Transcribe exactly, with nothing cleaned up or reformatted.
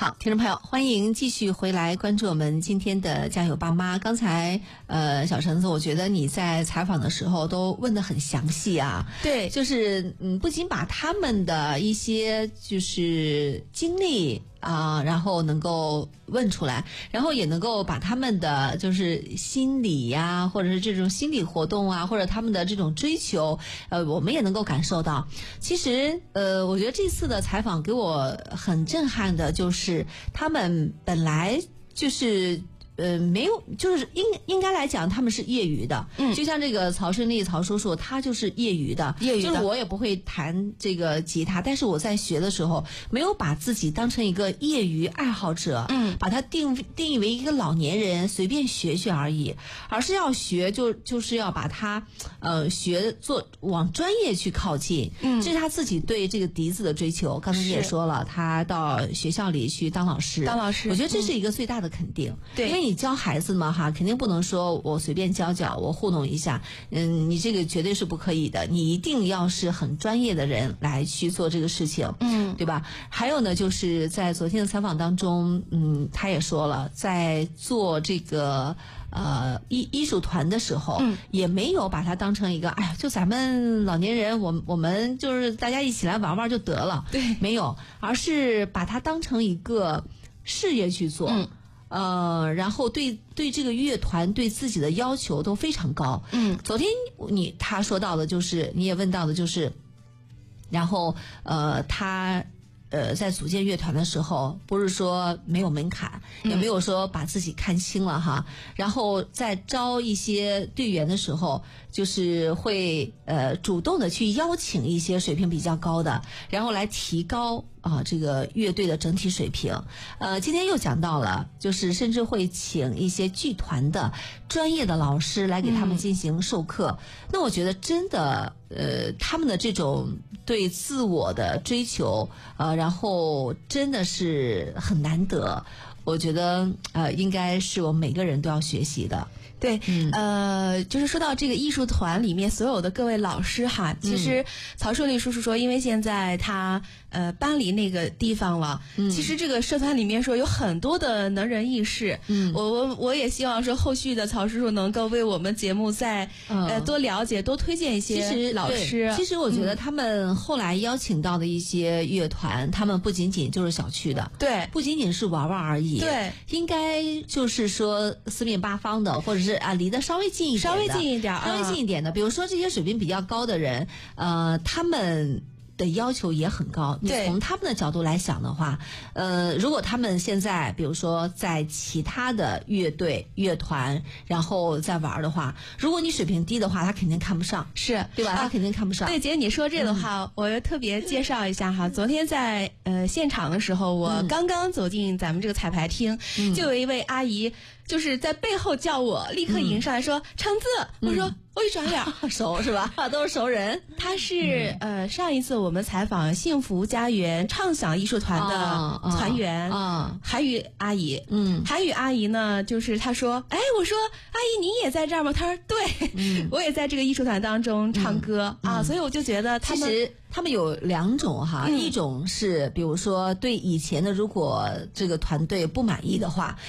好，听众朋友，欢迎继续回来关注我们今天的加油爸妈。刚才呃，小橙子，我觉得你在采访的时候都问得很详细啊。 对， 就是嗯，不仅把他们的一些就是经历啊、呃，然后能够问出来，然后也能够把他们的就是心理呀，或者是这种心理活动啊，或者他们的这种追求，呃，我们也能够感受到。其实呃，我觉得这次的采访给我很震撼的就是他们本来就是呃，没有，就是应应该来讲，他们是业余的。嗯，就像这个曹顺利曹叔叔，他就是业余的， 业余的。 就是我也不会弹这个吉他，但是我在学的时候，没有把自己当成一个业余爱好者，嗯，把它定定义为一个老年人随便学学而已，而是要学就就是要把它呃学做往专业去靠近。嗯，这是他自己对这个笛子的追求。刚才你也说了，他到学校里去当老师， 当老师， 我觉得这是一个最大的肯定。嗯、对，因为你教孩子嘛哈，肯定不能说我随便教教，我糊弄一下，嗯，你这个绝对是不可以的，你一定要是很专业的人来去做这个事情，嗯，对吧？还有呢，就是在昨天的采访当中，嗯，他也说了，在做这个呃艺艺术团的时候，嗯，也没有把它当成一个，哎呀，就咱们老年人，我我们就是大家一起来玩玩就得了， 对， 没有，而是把它当成一个事业去做，嗯。呃，然后对对这个乐团对自己的要求都非常高。嗯，昨天你他说到的就是，你也问到的就是，然后呃，他呃在组建乐团的时候，不是说没有门槛，嗯、也没有说把自己看轻了哈。然后在招一些队员的时候，就是会呃主动的去邀请一些水平比较高的，然后来提高。啊，这个乐队的整体水平，呃，今天又讲到了，就是甚至会请一些剧团的专业的老师来给他们进行授课。嗯、那我觉得真的，呃，他们的这种对自我的追求，呃，然后真的是很难得。我觉得，呃，应该是我们每个人都要学习的。 对，嗯、呃，就是说到这个艺术团里面所有的各位老师哈，其实曹顺利叔叔说，因为现在他呃搬离那个地方了，嗯、其实这个社团里面说有很多的能人异士，嗯，我我我也希望说后续的曹叔叔能够为我们节目再、嗯、呃多了解、多推荐一些老师。 其实我觉得他们后来邀请到的一些乐团，嗯、他们不仅仅就是小区的， 对， 不仅仅是玩玩而已， 对， 应该就是说四面八方的，或者是啊离得稍微近一点的， 稍微近一点， 稍微近一点的，比如说这些水平比较高的人，呃，他们的要求也很高。你从他们的角度来想的话，呃，如果他们现在比如说在其他的乐队乐团然后再玩的话，如果你水平低的话，他肯定看不上， 是对吧？啊、他肯定看不上。 对，姐你说这个的话、嗯、我要特别介绍一下哈。昨天在呃现场的时候，我刚刚走进咱们这个彩排厅、嗯、就有一位阿姨就是在背后叫我，立刻迎上来说、嗯、橙子，我说、嗯我一转脸熟是吧？都是熟人。 他是、嗯、呃上一次我们采访幸福家园畅想艺术团的团员啊，韩宇阿姨。嗯，韩宇阿姨呢，就是她说，哎，我说阿姨您也在这儿吗？她说对、嗯，我也在这个艺术团当中唱歌、嗯、啊，所以我就觉得他们其实他们有两种哈、嗯，一种是比如说对以前的如果这个团队不满意的话，